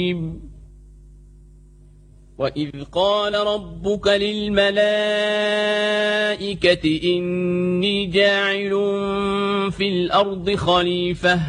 وإذ قال ربك للملائكة إني جاعل في الأرض خليفة